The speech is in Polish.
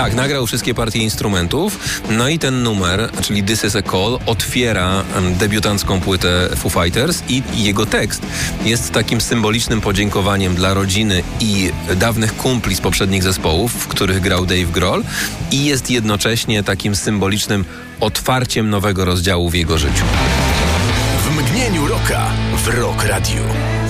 Tak, nagrał wszystkie partie instrumentów, no i ten numer, czyli This is a Call, otwiera debiutancką płytę Foo Fighters i jego tekst jest takim symbolicznym podziękowaniem dla rodziny i dawnych kumpli z poprzednich zespołów, w których grał Dave Grohl, i jest jednocześnie takim symbolicznym otwarciem nowego rozdziału w jego życiu. W mgnieniu rocka w Rock Radio.